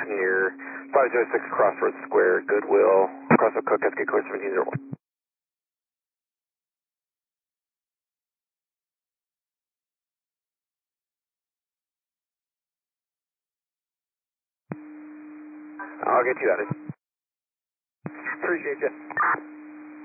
near 506 Crossroads Square, Goodwill, Crossroad Cook, SK Code 1701. I'll get you out of. Appreciate you.